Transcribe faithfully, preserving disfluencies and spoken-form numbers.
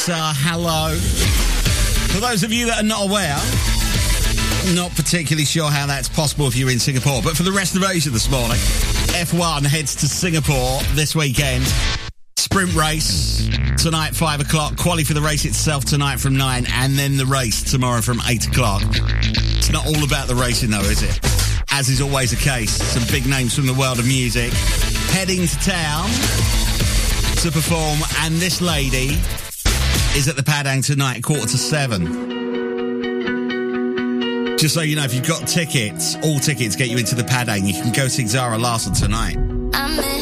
Uh, hello. For those of you that are not aware, not particularly sure how that's possible if you're in Singapore, but for the rest of Asia this morning, F one heads to Singapore this weekend. Sprint race tonight, five o'clock. Quali for the race itself tonight from nine, and then the race tomorrow from eight o'clock. It's not all about the racing, though, is it? As is always the case, some big names from the world of music heading to town to perform, and this lady is at the Padang tonight, quarter to seven. Just so you know, if you've got tickets, all tickets get you into the Padang. You can go see Zara Larsson tonight.